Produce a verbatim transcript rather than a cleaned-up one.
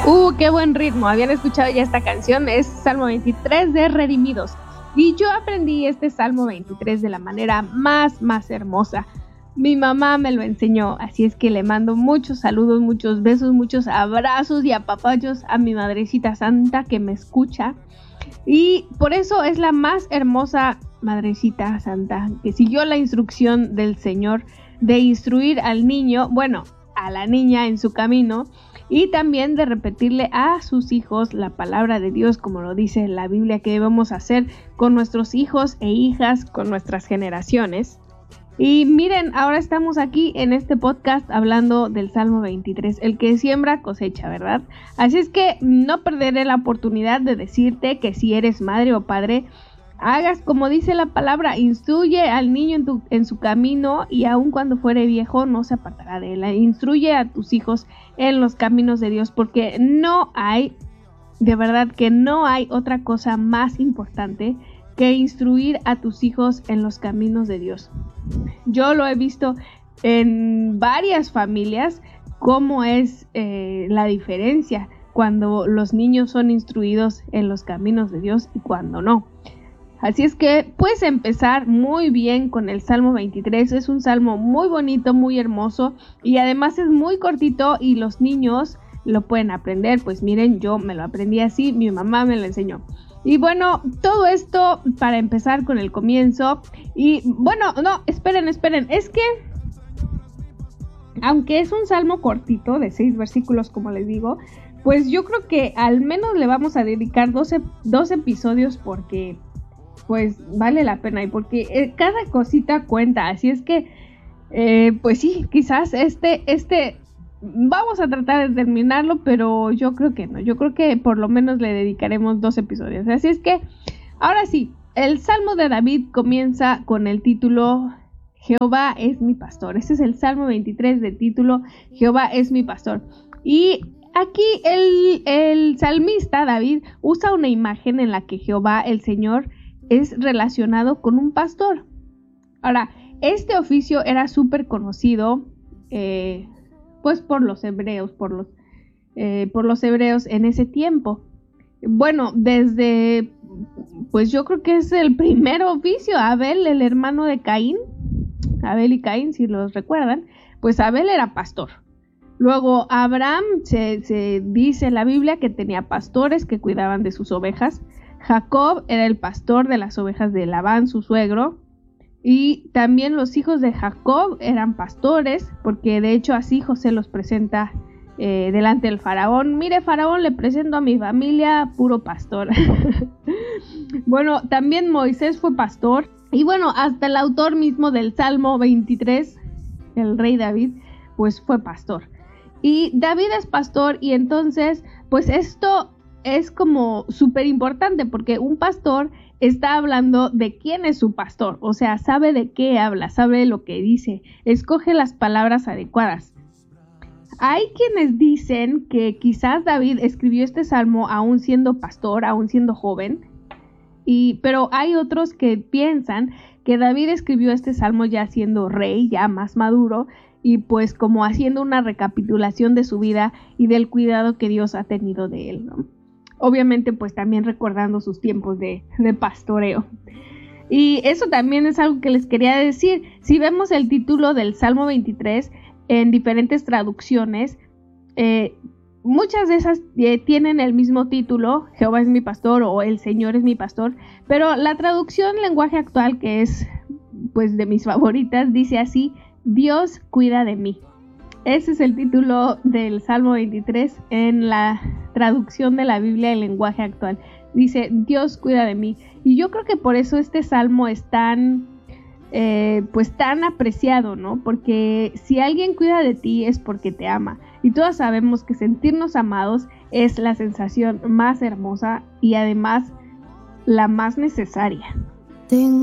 Uh, qué buen ritmo. Habían escuchado ya esta canción. Es Salmo veintitrés de Redimidos. Y yo aprendí este Salmo veintitrés de la manera más, más hermosa. Mi mamá me lo enseñó, así es que le mando muchos saludos, muchos besos, muchos abrazos y apapachos a mi madrecita santa que me escucha. Y por eso es la más hermosa madrecita santa, que siguió la instrucción del Señor de instruir al niño, bueno, a la niña en su camino, y también de repetirle a sus hijos la palabra de Dios, como lo dice la Biblia que debemos hacer con nuestros hijos e hijas, con nuestras generaciones. Y miren, ahora estamos aquí en este podcast hablando del Salmo veintitrés, el que siembra cosecha, ¿verdad? Así es que no perderé la oportunidad de decirte que si eres madre o padre, hagas como dice la palabra, instruye al niño en, tu, en su camino y aun cuando fuere viejo no se apartará de él. Instruye a tus hijos en los caminos de Dios, porque no hay, de verdad que no hay otra cosa más importante que instruir a tus hijos en los caminos de Dios. Yo lo he visto en varias familias, cómo es eh, la diferencia cuando los niños son instruidos en los caminos de Dios y cuando no. Así es que puedes empezar muy bien con el Salmo veintitrés. Es un salmo muy bonito, muy hermoso y además es muy cortito y los niños lo pueden aprender. Pues miren, yo me lo aprendí así, mi mamá me lo enseñó. Y bueno, todo esto para empezar con el comienzo. Y bueno, no, esperen, esperen. Es que, aunque es un salmo cortito de seis versículos, como les digo, pues yo creo que al menos le vamos a dedicar doce, doce episodios porque, pues, vale la pena. Y porque eh, cada cosita cuenta. Así es que, eh, pues sí, quizás este, este... vamos a tratar de terminarlo, pero yo creo que no, yo creo que por lo menos le dedicaremos dos episodios. Así es que, ahora sí, el Salmo de David comienza con el título Jehová es mi pastor. Este es el Salmo veintitrés de título Jehová es mi pastor. Y aquí el, el salmista David usa una imagen en la que Jehová, el Señor, es relacionado con un pastor. Ahora, este oficio era súper conocido, eh, pues por los hebreos, por los, eh, por los hebreos en ese tiempo. Bueno, desde, pues yo creo que es el primer oficio. Abel, el hermano de Caín, Abel y Caín, si los recuerdan, pues Abel era pastor. Luego Abraham, se, se dice en la Biblia que tenía pastores que cuidaban de sus ovejas. Jacob era el pastor de las ovejas de Labán, su suegro. Y también los hijos de Jacob eran pastores, porque de hecho así José los presenta eh, delante del faraón. Mire, faraón, le presento a mi familia puro pastor. Bueno, también Moisés fue pastor. Y bueno, hasta el autor mismo del Salmo veintitrés, el rey David, pues fue pastor. Y David es pastor y entonces, pues esto es como súper importante porque un pastor está hablando de quién es su pastor, o sea, sabe de qué habla, sabe lo que dice, escoge las palabras adecuadas. Hay quienes dicen que quizás David escribió este salmo aún siendo pastor, aún siendo joven, y, pero hay otros que piensan que David escribió este salmo ya siendo rey, ya más maduro, y pues como haciendo una recapitulación de su vida y del cuidado que Dios ha tenido de él, ¿no? Obviamente pues también recordando sus tiempos de, de pastoreo. Y eso también es algo que les quería decir. Si vemos el título del Salmo veintitrés en diferentes traducciones, eh, muchas de esas eh, tienen el mismo título, Jehová es mi pastor o El Señor es mi pastor, pero la traducción lenguaje actual, que es pues de mis favoritas, dice así: Dios cuida de mí. Ese es el título del Salmo veintitrés en la traducción de la Biblia en lenguaje actual. Dice, Dios cuida de mí. Y yo creo que por eso este salmo es tan, eh, pues tan apreciado, ¿no? Porque si alguien cuida de ti es porque te ama. Y todos sabemos que sentirnos amados es la sensación más hermosa y además la más necesaria. Tengo